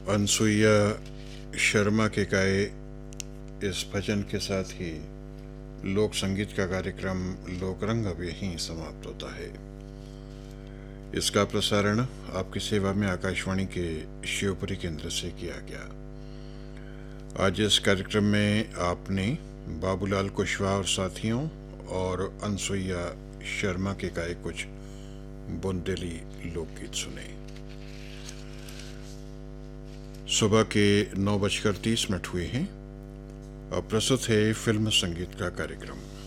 अनसुईया शर्मा के गाए इस भजन के साथ ही लोक संगीत का कार्यक्रम लोकरंग अब यहीं समाप्त होता है। इसका प्रसारण आपकी सेवा में आकाशवाणी के शिवपुरी केंद्र से किया गया। आज इस कार्यक्रम में आपने बाबूलाल कुशवाहा और साथियों और अनसुईया शर्मा के गाए कुछ बुंदेली लोकगीत सुने। सुबह के 9:30 हुए हैं। अब प्रस्तुत है फिल्म संगीत का कार्यक्रम।